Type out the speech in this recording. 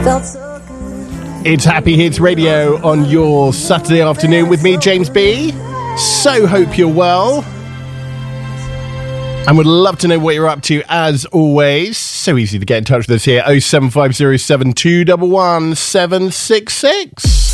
It's Happy Hits Radio on your Saturday afternoon with me, James B. So hope you're well. And would love to know what you're up to as always. So easy to get in touch with us here. 07507 211 766.